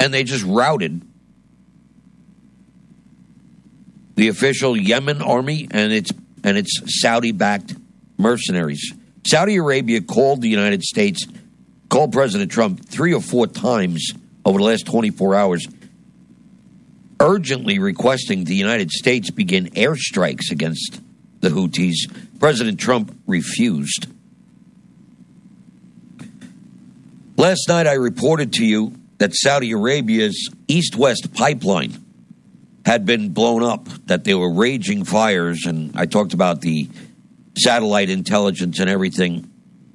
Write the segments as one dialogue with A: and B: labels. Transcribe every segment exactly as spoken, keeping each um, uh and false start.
A: and they just routed the official Yemen army and its and its Saudi-backed mercenaries. Saudi Arabia called the United States, called President Trump three or four times over the last twenty-four hours, urgently requesting the United States begin airstrikes against the Houthis. President Trump refused. Last night I reported to you that Saudi Arabia's East-West pipeline had been blown up, that there were raging fires, and I talked about the satellite intelligence and everything.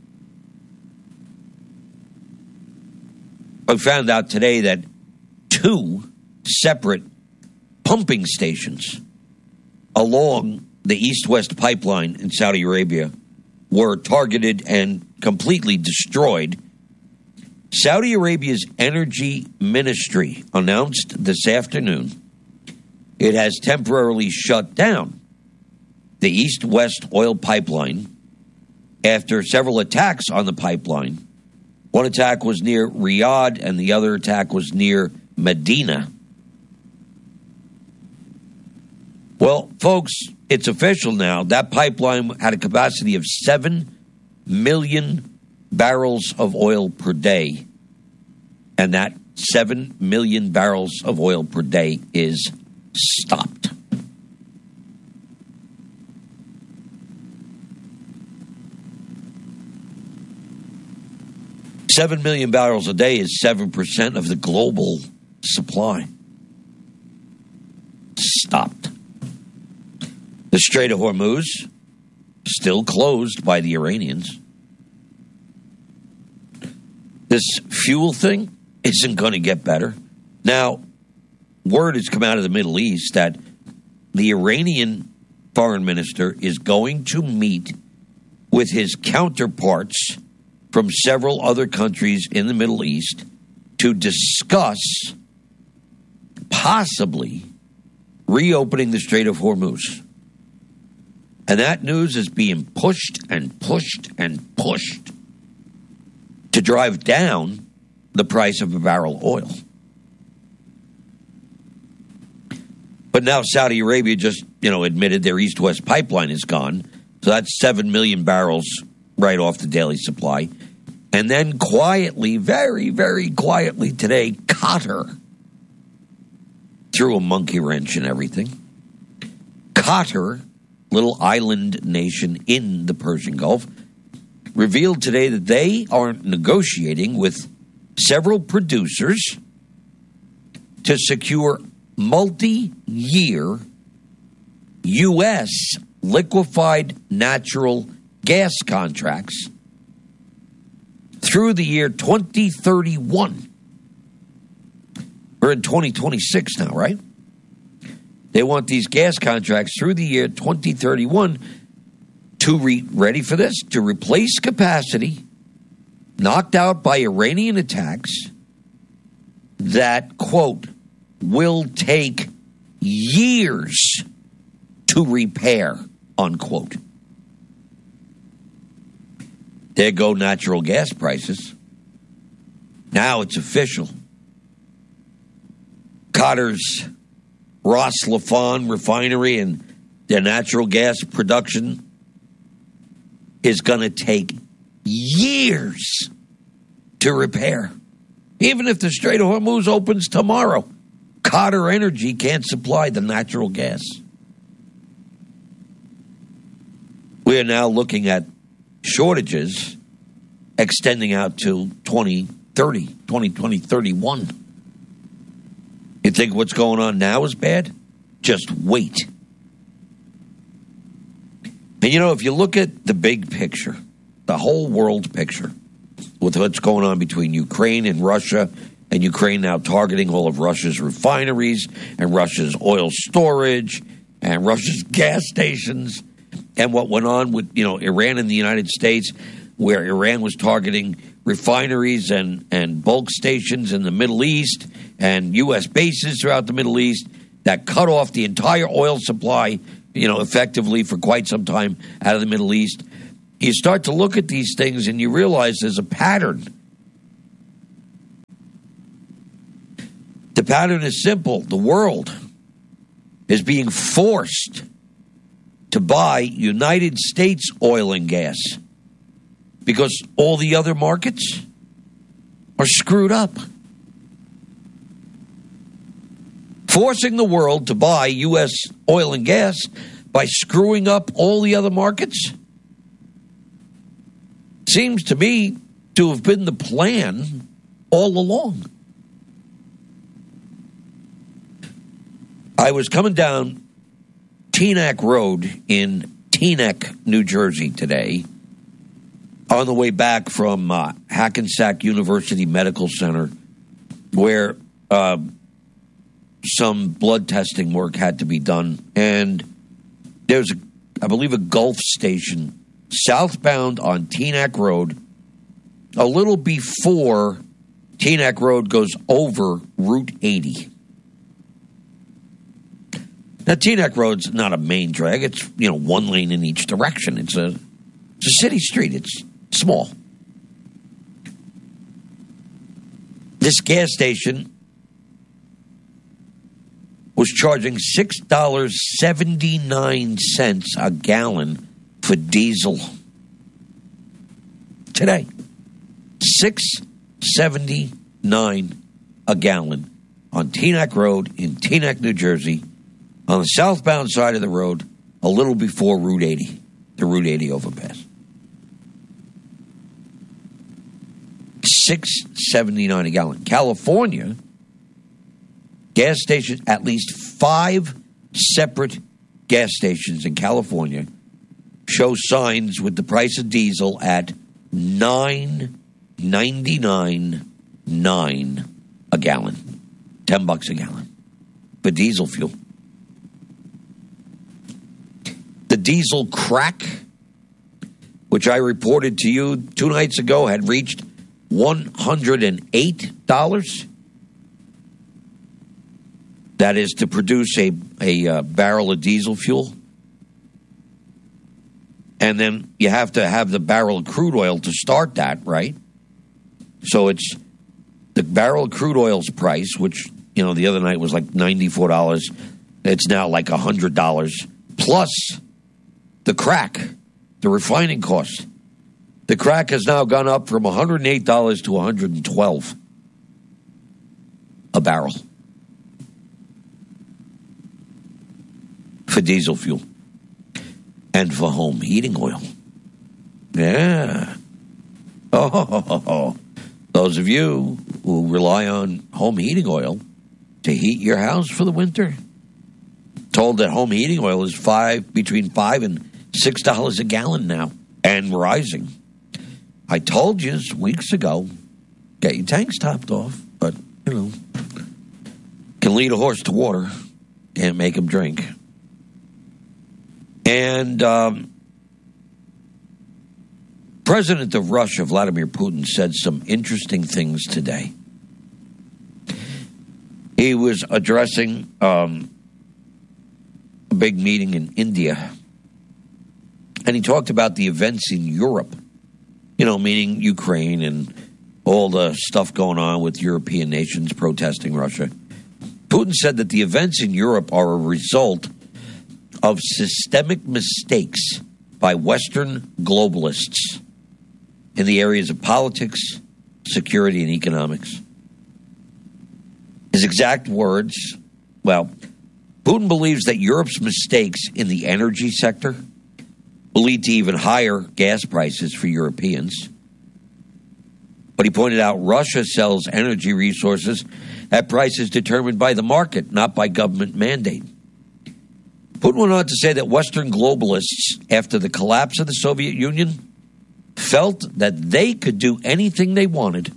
A: I found out today that two separate pumping stations along the East-West pipeline in Saudi Arabia were targeted and completely destroyed. Saudi Arabia's energy ministry announced this afternoon it has temporarily shut down the East-West oil pipeline after several attacks on the pipeline. One attack was near Riyadh and the other attack was near Medina. Well, folks, it's official now. That pipeline had a capacity of seven million barrels of oil per day. And that seven million barrels of oil per day is stopped. Seven million barrels a day is seven percent of the global supply. Stopped. The Strait of Hormuz, still closed by the Iranians. This fuel thing isn't going to get better. Now, word has come out of the Middle East that the Iranian foreign minister is going to meet with his counterparts from several other countries in the Middle East to discuss possibly reopening the Strait of Hormuz. And that news is being pushed and pushed and pushed to drive down the price of a barrel of oil. But now Saudi Arabia just, you know, admitted their East-West pipeline is gone. So that's seven million barrels right off the daily supply. And then quietly, very, very quietly today, Qatar threw a monkey wrench in everything. Qatar, little island nation in the Persian Gulf, revealed today that they are negotiating with several producers to secure multi-year U S liquefied natural gas contracts through the year twenty thirty-one. We're in twenty twenty-six now, right? They want these gas contracts through the year twenty thirty-one to, re- ready for this, to replace capacity knocked out by Iranian attacks that, quote, will take years to repair, unquote. There go natural gas prices. Now it's official. Qatar's Ras Laffan refinery and their natural gas production is going to take years to repair. Even if the Strait of Hormuz opens tomorrow, Qatar Energy can't supply the natural gas. We are now looking at shortages extending out to twenty thirty, twenty twenty, thirty-one. You think what's going on now is bad? Just wait. And, you know, if you look at the big picture, the whole world picture, with what's going on between Ukraine and Russia, and Ukraine now targeting all of Russia's refineries and Russia's oil storage and Russia's gas stations, and what went on with, you know, Iran and the United States, where Iran was targeting refineries and, and bulk stations in the Middle East and U S bases throughout the Middle East that cut off the entire oil supply, you know, effectively for quite some time out of the Middle East. You start to look at these things and you realize there's a pattern. pattern is simple. The world is being forced to buy United States oil and gas because all the other markets are screwed up. Forcing the world to buy U S oil and gas by screwing up all the other markets seems to me to have been the plan all along. I was coming down Teaneck Road in Teaneck, New Jersey today on the way back from uh, Hackensack University Medical Center, where uh, some blood testing work had to be done. And there's, a, I believe, a Gulf station southbound on Teaneck Road, a little before Teaneck Road goes over Route eighty. Now, Teaneck Road's not a main drag. It's, you know, one lane in each direction. It's a, it's a city street. It's small. This gas station was charging six dollars and seventy-nine cents a gallon for diesel. Today. six dollars and seventy-nine cents a gallon on Teaneck Road in Teaneck, New Jersey, on the southbound side of the road, a little before Route eighty, the Route eighty overpass. six dollars and seventy-nine cents a gallon. California, gas stations, at least five separate gas stations in California show signs with the price of diesel at nine ninety-nine nine a gallon, ten bucks a gallon for diesel fuel. The diesel crack, which I reported to you two nights ago, had reached one hundred eight dollars. That is to produce a, a uh, barrel of diesel fuel. And then you have to have the barrel of crude oil to start that, right? So it's the barrel of crude oil's price, which, you know, the other night was like ninety-four dollars. It's now like one hundred dollars, plus the crack, the refining cost. The crack has now gone up from one hundred eight dollars to one hundred twelve dollars a barrel for diesel fuel and for home heating oil. Yeah. Oh, those of you who rely on home heating oil to heat your house for the winter, told that home heating oil is five between five and six dollars a gallon now, and rising. I told you weeks ago, get your tanks topped off, but you know, can lead a horse to water, can't make him drink. And um, President of Russia, Vladimir Putin, said some interesting things today. He was addressing um, a big meeting in India, and he talked about the events in Europe, you know, meaning Ukraine and all the stuff going on with European nations protesting Russia. Putin said that the events in Europe are a result of systemic mistakes by Western globalists in the areas of politics, security, and economics. His exact words, well, Putin believes that Europe's mistakes in the energy sector will lead to even higher gas prices for Europeans. But he pointed out Russia sells energy resources at prices determined by the market, not by government mandate. Putin went on to say that Western globalists, after the collapse of the Soviet Union, felt that they could do anything they wanted.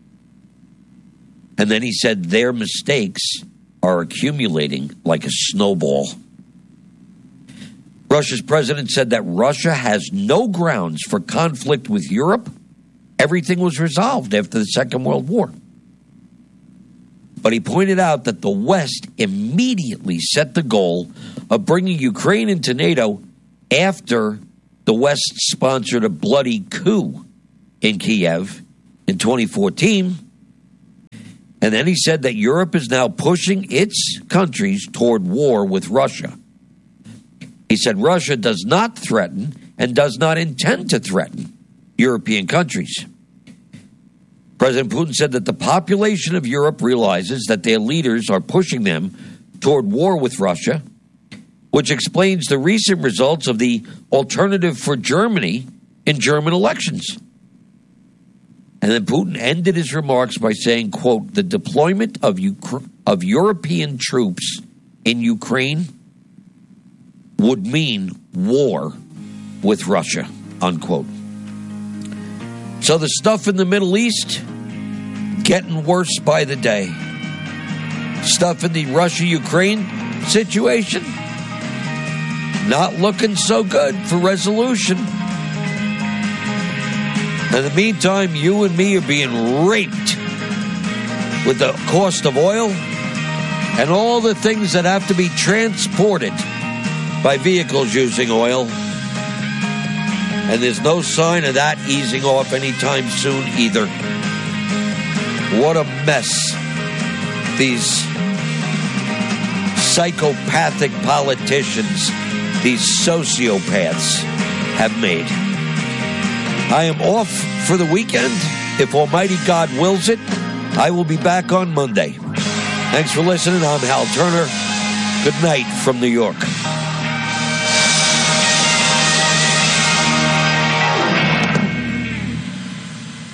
A: And then he said their mistakes are accumulating like a snowball. Russia's president said that Russia has no grounds for conflict with Europe. Everything was resolved after the Second World War. But he pointed out that the West immediately set the goal of bringing Ukraine into NATO after the West sponsored a bloody coup in Kiev in twenty fourteen. And then he said that Europe is now pushing its countries toward war with Russia. He said Russia does not threaten and does not intend to threaten European countries. President Putin said that the population of Europe realizes that their leaders are pushing them toward war with Russia, which explains the recent results of the Alternative for Germany in German elections. And then Putin ended his remarks by saying, quote, the deployment of, Ukra- of European troops in Ukraine would mean war with Russia, unquote. So the stuff in the Middle East, getting worse by the day. Stuff in the Russia-Ukraine situation, not looking so good for resolution. In the meantime, you and me are being raped with the cost of oil and all the things that have to be transported by vehicles using oil. And there's no sign of that easing off anytime soon either. What a mess these psychopathic politicians, these sociopaths, have made. I am off for the weekend. If Almighty God wills it, I will be back on Monday. Thanks for listening. I'm Hal Turner. Good night from New York.